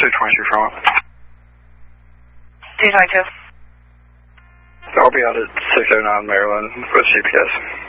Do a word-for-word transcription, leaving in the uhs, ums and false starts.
two twenty-two from it. two twenty-two. I'll be out at six oh nine Maryland with G P S.